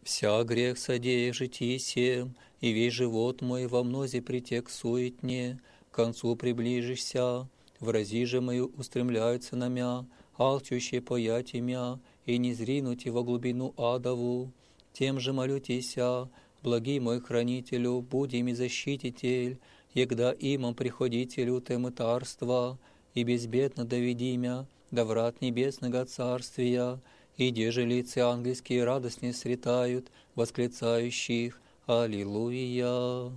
Вся грех содея житии сем, и весь живот мой во мнозе притек суетне, к концу приближишься, врази же мою устремляются на мя, алчущие паять имя, и не зринуть во глубину адову. Тем же молю Теся, благий мой хранителю, буди ми защититель, егда имам приходителю те мытарства, и безбедно доведи мя до врат небесного царствия, и деже лица ангельские радостнее сретают, восклицающих «Аллилуйя!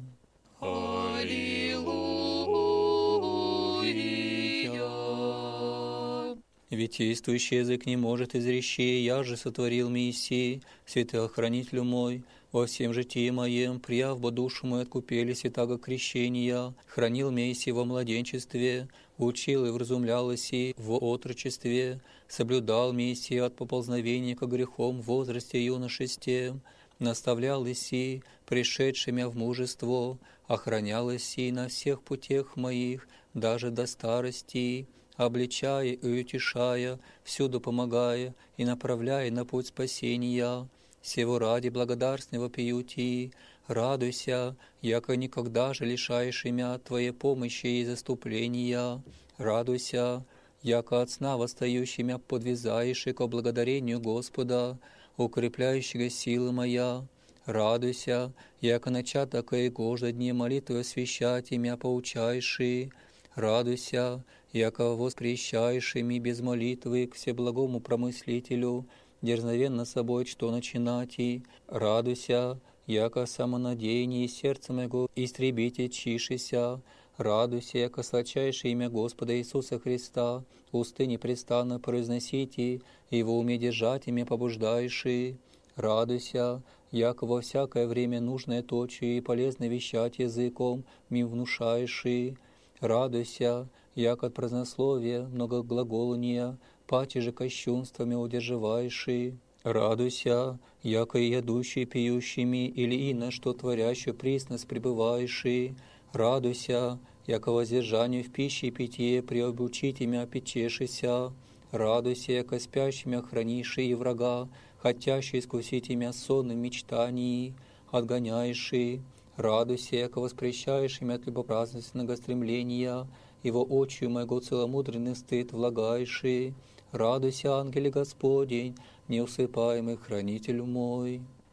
Аллилуйя!» Витийствующий язык не может изречи, я же сотворил Мессии, святохранителю мой, во всем житии моем, прияв бы душу мою от купели святаго крещения, хранил Мессии во младенчестве, учил и вразумлял Иси в отрочестве, соблюдал Мессии от поползновения ко грехом в возрасте юношестве, наставлял Иси, пришедшими в мужество, охранял Иси на всех путях моих, даже до старости, обличая и утешая, всюду помогая и направляя на путь спасения. Сего ради благодарственного пию ти, радуйся, яко никогда же лишаешь имя Твоей помощи и заступления. Радуйся, яко от сна восстающими подвязаешь и ко благодарению Господа, укрепляющего силы моя. Радуйся, яко начаток и гожда дни молитвы освящать имя поучаеши. Радуйся, яко воспрещаешь ими без молитвы к всеблагому промыслителю, дерзновенно собой что начинать и. Радуйся, яко самонадеяние сердца моего истребите чишися. Радуйся, яко сладчайшее имя Господа Иисуса Христа, усты непрестанно произносите, и во уме держать имя побуждающие. Радуйся, яко во всякое время нужное точи и полезно вещать языком, ми внушающие. Радуйся, яко от празднословия, многоглаголания, паче же кощунствами удерживающие. Радуйся, яко и ядущие пьющими, или ино, что творящую присно пребывающие. Радуйся, яко воздержанию в пище и питье приобучить имя печешися. Радуйся, яко спящими охраниши и врага, хотящие искусить имя сонным мечтаний, отгоняющие. Радуйся, яко воспрещаешь имя от любопраздностного стремления, его очью моего целомудренный стыд влагающий. Радуйся, ангеле Господень, неусыпаемый хранитель мой.